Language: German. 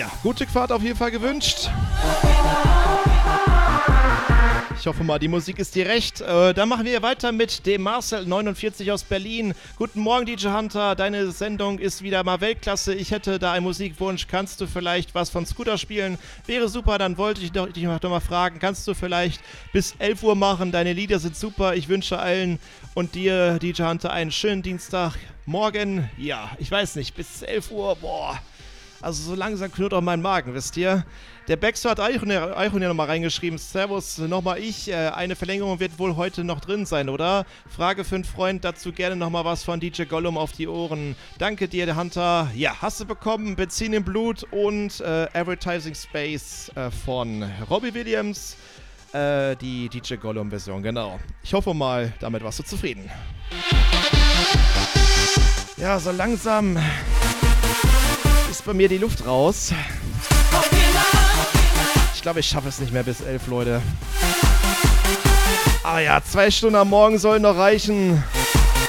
gute Fahrt auf jeden Fall gewünscht. Ich hoffe mal, die Musik ist dir recht. Dann machen wir weiter mit dem Marcel49 aus Berlin. Guten Morgen, DJ Hunter. Deine Sendung ist wieder mal Weltklasse. Ich hätte da einen Musikwunsch. Kannst du vielleicht was von Scooter spielen? Wäre super. Dann wollte ich dich noch mal fragen. Kannst du vielleicht bis 11 Uhr machen? Deine Lieder sind super. Ich wünsche allen und dir, DJ Hunter, einen schönen Dienstagmorgen. Ja, ich weiß nicht. Bis 11 Uhr. Boah. Also so langsam knurrt auch mein Magen, wisst ihr? Der Baxter hat Eichhorn ja nochmal reingeschrieben. Servus, nochmal ich. Eine Verlängerung wird wohl heute noch drin sein, oder? Frage für einen Freund, dazu gerne nochmal was von DJ Gollum auf die Ohren. Danke dir, der Hunter. Ja, hast du bekommen. Benzin im Blut und Advertising Space von Robbie Williams. Die DJ Gollum-Version, genau. Ich hoffe mal, damit warst du zufrieden. Ja, so langsam ist bei mir die Luft raus. Ich glaube, ich schaffe es nicht mehr bis 11, Leute. Ah ja, 2 Stunden am Morgen sollen noch reichen.